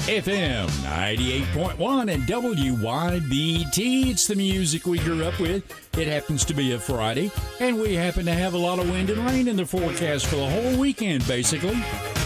FM 98.1 and WYBT. It's the music we grew up with. It happens to be a Friday, and we happen to have a lot of wind and rain in the forecast for the whole weekend, basically.